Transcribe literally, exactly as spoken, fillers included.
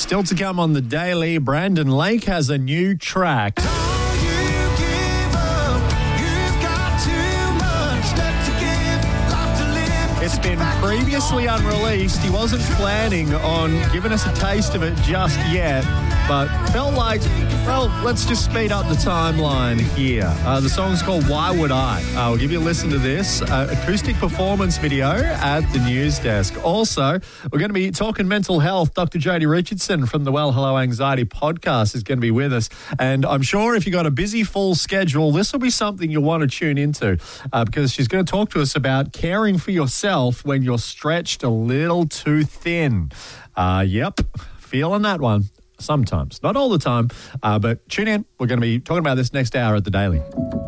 Still to come on the Daily, Brandon Lake has a new track. It's been previously unreleased. He wasn't planning on giving us a taste of it just yet, but felt like, well, let's just speed up the timeline here. Uh, the song's called Why Would I? Uh, we'll give you a listen to this uh, acoustic performance video at the news desk. Also, we're going to be talking mental health. Doctor Jodie Richardson from the Well Hello Anxiety podcast is going to be with us. And I'm sure if you've got a busy, full schedule, this will be something you'll want to tune into uh, because she's going to talk to us about caring for yourself when you're stretched a little too thin. Uh, yep, feeling that one. Sometimes, not all the time, uh, but tune in. We're going to be talking about this next hour at the Daily.